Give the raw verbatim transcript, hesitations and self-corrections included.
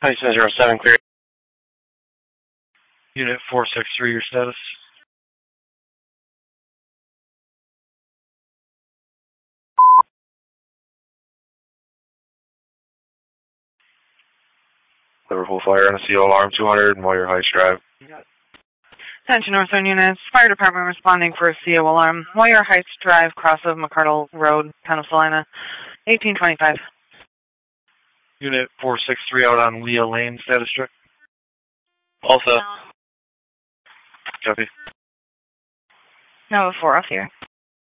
Tyson zero seven clear. Unit four six three, your status? Liverpool Fire on a C O alarm two hundred, Moyer Heights Drive. Attention Northern units, fire department responding for a C O alarm. Moyer Heights Drive, cross of McCardle Road, Pennsylvania, eighteen twenty-five. Unit four six three out on Leah Lane, status check. Also. Copy. No, four off here.